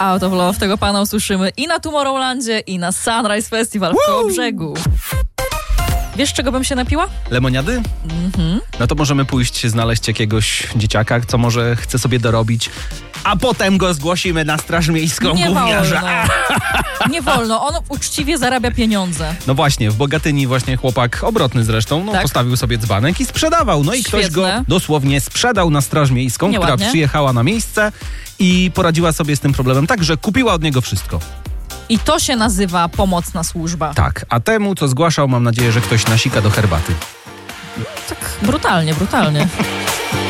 Out of Love tego pana usłyszymy i na Tomorrowlandzie, i na Sunrise Festival w Kołobrzegu. Wiesz, czego bym się napiła? Lemoniady? No to możemy pójść znaleźć jakiegoś dzieciaka, co może chce sobie dorobić, a potem go zgłosimy na straż miejską gówniarza. Nie wolno, on uczciwie zarabia pieniądze. No właśnie, w Bogatyni właśnie chłopak, obrotny zresztą, Tak. postawił sobie dzbanek i sprzedawał. No i ktoś go Świetne. dosłownie sprzedał na straż miejską, Nieładnie. która przyjechała na miejsce i poradziła sobie z tym problemem tak, że kupiła od niego wszystko. I to się nazywa pomocna służba. Tak, a temu, co zgłaszał, mam nadzieję, że ktoś nasika do herbaty. Tak brutalnie.